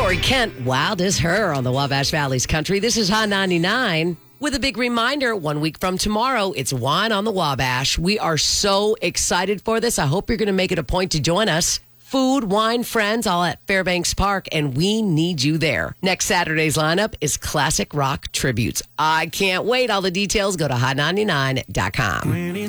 Lori Kent, Wild as Her on the Wabash Valley's Country. This is Hot 99 with a big reminder. 1 week from tomorrow, it's Wine on the Wabash. We are so excited for this. I hope you're going to make it a point to join us. Food, wine, friends, all at Fairbanks Park, and we need you there. Next Saturday's lineup is classic rock tributes. I can't wait. All the details, go to hot99.com.